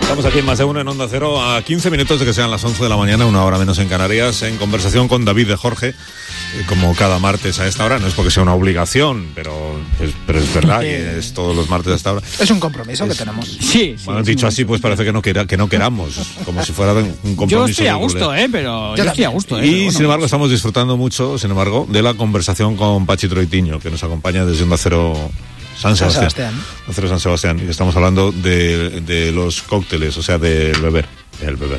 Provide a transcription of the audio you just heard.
Estamos aquí en Más de Uno en Onda Cero a 15 minutos de que sean las 11 de la mañana, una hora menos en Canarias, en conversación con David de Jorge, como cada martes a esta hora. No es porque sea una obligación, pero es verdad que es todos los martes a esta hora. Es un compromiso que tenemos. Sí. Bueno, dicho así, pues parece que no queramos, como si fuera un compromiso. Yo estoy a gusto, pero yo estoy a gusto. Y bueno, sin embargo estamos disfrutando mucho, de la conversación con Pachi Troitiño, que nos acompaña desde Onda Cero San Sebastián. San Sebastián. Y estamos hablando de los cócteles, o sea, del beber.